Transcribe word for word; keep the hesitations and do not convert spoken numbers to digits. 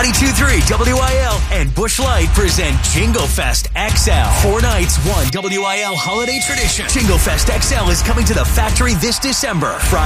ninety-two point three W I L and Busch Light present Jingle Fest X L. Four nights, one W I L holiday tradition. Jingle Fest X L is coming to the factory this December. Friday